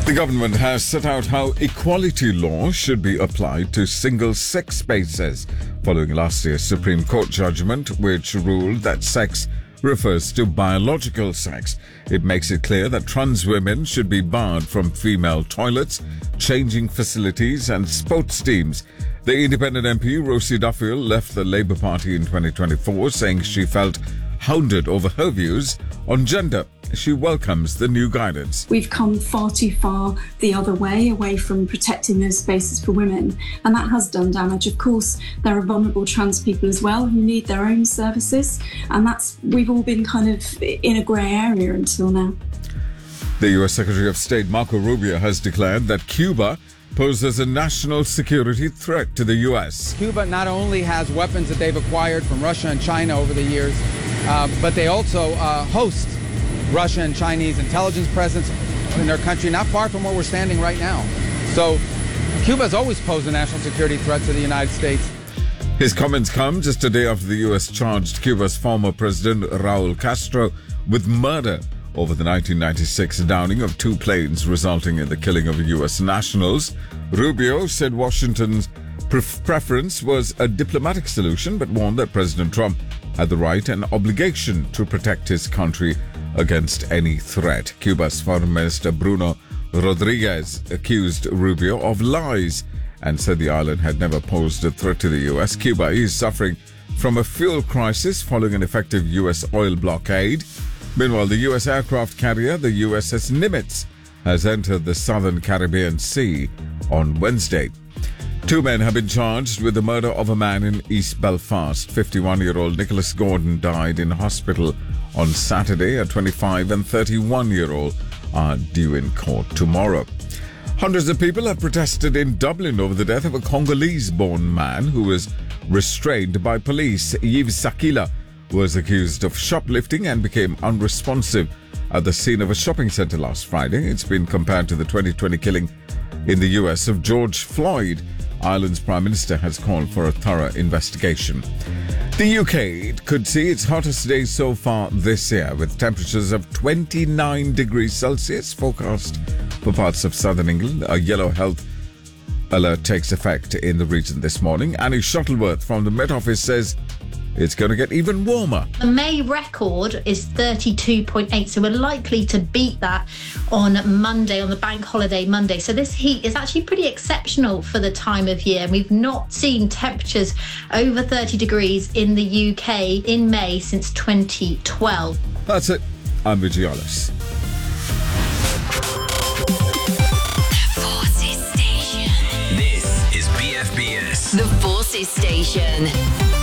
The government has set out how equality law should be applied to single-sex spaces following last year's Supreme Court judgment, which ruled that sex refers to biological sex. It makes it clear that trans women should be barred from female toilets, changing facilities and sports teams. The independent MP, Rosie Duffield, left the Labour Party in 2024, saying she felt hounded over her views on gender. She welcomes the new guidance. We've come far too far the other way, away from protecting those spaces for women, and that has done damage. Of course, there are vulnerable trans people as well who need their own services, and we've all been kind of in a grey area until now. The US Secretary of State Marco Rubio has declared that Cuba poses a national security threat to the US. Cuba not only has weapons that they've acquired from Russia and China over the years, but they also host Russia and Chinese intelligence presence in their country, not far from where we're standing right now. So Cuba has always posed a national security threat to the United States. His comments come just a day after the US charged Cuba's former president, Raul Castro, with murder over the 1996 downing of two planes resulting in the killing of US nationals. Rubio said Washington's preference was a diplomatic solution, but warned that President Trump had the right and obligation to protect his country against any threat. Cuba's Foreign Minister Bruno Rodriguez accused Rubio of lies and said the island had never posed a threat to the US. Cuba is suffering from a fuel crisis following an effective US oil blockade. Meanwhile, the US aircraft carrier, the USS Nimitz, has entered the southern Caribbean Sea on Wednesday. Two men have been charged with the murder of a man in East Belfast. 51-year-old Nicholas Gordon died in hospital on Saturday. A 25 and 31-year-old are due in court tomorrow. Hundreds of people have protested in Dublin over the death of a Congolese-born man who was restrained by police. Yves Sakila was accused of shoplifting and became unresponsive at the scene of a shopping centre last Friday. It's been compared to the 2020 killing in the US of George Floyd. Ireland's Prime Minister has called for a thorough investigation. The UK could see its hottest day so far this year, with temperatures of 29 degrees Celsius forecast for parts of southern England. A yellow health alert takes effect in the region this morning. Annie Shuttleworth from the Met Office says it's going to get even warmer. The May record is 32.8, so we're likely to beat that on Monday, on the bank holiday Monday. So this heat is actually pretty exceptional for the time of year. We've not seen temperatures over 30 degrees in the UK in May since 2012. That's it. I'm Vijay Alice. The Forces Station. This is BFBS. The Forces Station.